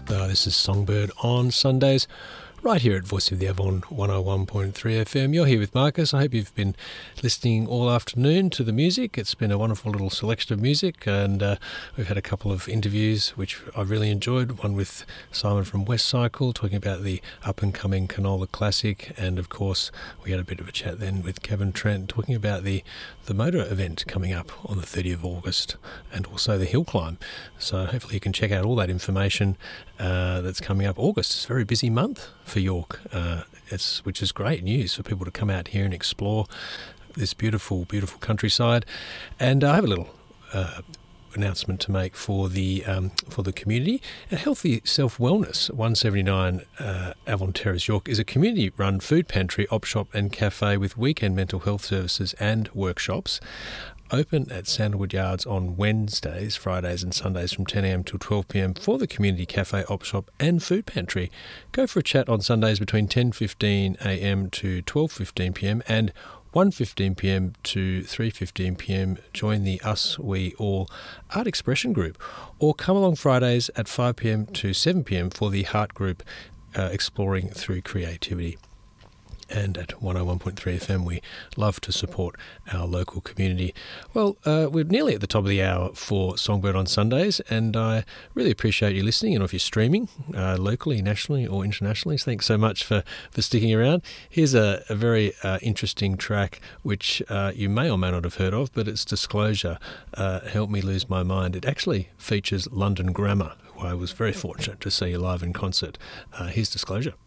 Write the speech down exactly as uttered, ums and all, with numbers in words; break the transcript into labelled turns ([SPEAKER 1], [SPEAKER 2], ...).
[SPEAKER 1] Uh, this is Songbird on Sundays, right here at Voice of the Avon one oh one point three F M. You're here with Marcus. I hope you've been listening all afternoon to the music. It's been a wonderful little selection of music, and uh, we've had a couple of interviews which I really enjoyed. One with Simon from West Cycle talking about the up-and-coming Canola Classic, and of course we had a bit of a chat then with Kevin Trent talking about the, the motor event coming up on the thirtieth of August, and also the hill climb. So hopefully you can check out all that information uh, that's coming up. August is a very busy month for York, uh, it's, which is great news for people to come out here and explore this beautiful, beautiful countryside. And I have a little uh, announcement to make for the um, for the community. A Healthy Self Wellness, one seventy-nine uh, Avon Terrace, York, is a community-run food pantry, op shop and cafe with weekend mental health services and workshops. Open at Sandalwood Yards on Wednesdays, Fridays and Sundays from ten a m till twelve p m for the community cafe, op shop and food pantry. Go for a chat on Sundays between ten fifteen a m to twelve fifteen p m and one fifteen p m to three fifteen p m join the Us We All art expression group, or come along Fridays at five p m to seven p m for the Heart group, uh, exploring through creativity. And at one oh one point three F M, we love to support our local community. Well, uh, we're nearly at the top of the hour for Songbird on Sundays, and I really appreciate you listening. And if you're streaming uh, locally, nationally or internationally, thanks so much for, for sticking around. Here's a, a very uh, interesting track, which uh, you may or may not have heard of, but it's Disclosure, uh, Help Me Lose My Mind. It actually features London Grammar, who I was very fortunate to see live in concert. Uh, here's Disclosure.